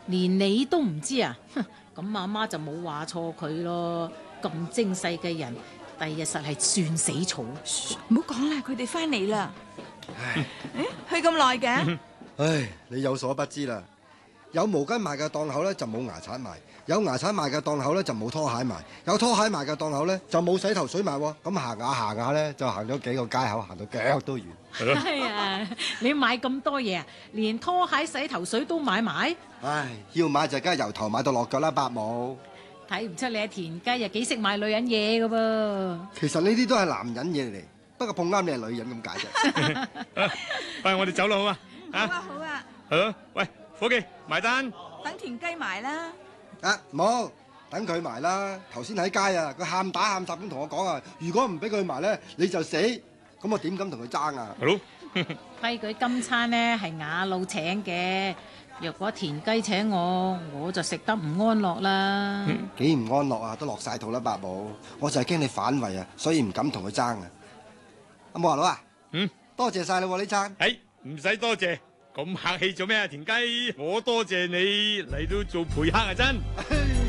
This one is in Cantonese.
連你都唔知啊？哼，咁阿媽就冇話錯佢咯。咁精細嘅人，第日實係算死草。 唔好講啦，佢哋翻嚟啦。去咁耐嘅？ 唉，你有所不知啦，有毛巾賣嘅檔口咧就冇牙刷賣，有牙刷賣嘅檔口咧就冇拖鞋賣，有拖鞋賣嘅檔口咧就冇洗頭水賣喎。咁行下咧就行咗幾個街口，行到腳都軟。 係啊，你買咁多嘢啊，連拖鞋、洗頭水都買埋？ 唉，要買就梗係由頭買到落腳啦，伯母。 睇唔出你阿田雞又幾識買女人嘢噶噃？ 其實呢啲都係男人嘢嚟，不過碰啱你係女人咁解啫。 喂，我哋走啦好啊！ 好啊好啊， 係咯，喂，伙計埋單。 等田雞埋啦。 啊，冇，等佢埋啦。頭先喺街啊，佢喊打喊殺咁同我講啊，如果唔俾佢埋咧，你就死。咁我點敢同佢爭啊？ 係咯， 規矩今餐呢係雅路請嘅，若果田雞請我，我就食得唔安樂啦。 幾唔安樂啊，都落晒肚啦，伯母。我就係驚你反胃啊，所以唔敢同佢爭啊。阿冇華佬啊，多謝晒你喎呢餐。 唔使多謝，咁客氣做咩啊？田雞，我多謝你嚟到做陪客啊真。